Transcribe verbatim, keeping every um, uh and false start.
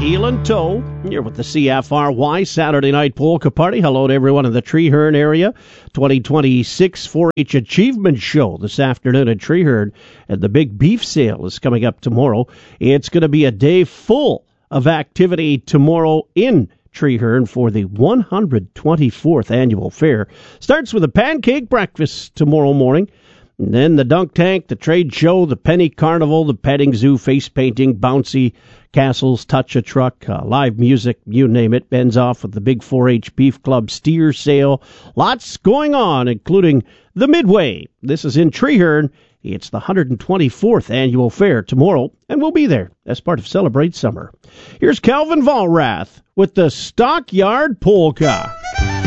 heel and toe. You're with the C F R Y Saturday Night Polka Party. Hello to everyone in the Treeherne area. twenty twenty-six four H Achievement Show this afternoon at Treeherne. And the big beef sale is coming up tomorrow. It's going to be a day full of activity tomorrow in Treeherne for the one hundred twenty-fourth annual fair. Starts with a pancake breakfast tomorrow morning. And then the dunk tank, the trade show, the penny carnival, the petting zoo, face painting, bouncy castles, touch a truck, uh, live music, you name it. Ends off with the big four H Beef Club steer sale. Lots going on, including the Midway. This is in Treeherne. It's the one hundred twenty-fourth annual fair tomorrow, and we'll be there as part of Celebrate Summer. Here's Calvin Vollrath with the Stockyard Polka.